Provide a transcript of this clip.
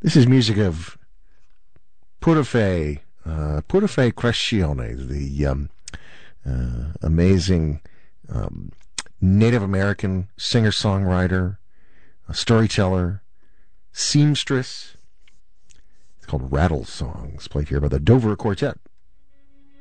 This is music of Purife Crescione, the amazing Native American singer-songwriter, storyteller, seamstress. It's called Rattle Songs, played here by the Dover Quartet.